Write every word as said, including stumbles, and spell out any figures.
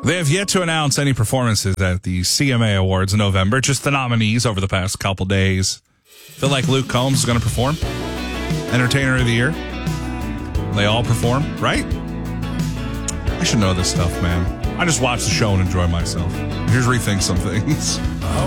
They have yet to announce any performances at the C M A Awards in November, just the nominees over the past couple days. Feel like Luke Combs is going to perform. Entertainer of the Year. They all perform, right? I should know this stuff, man. I just watch the show and enjoy myself. Here's Rethink Some Things.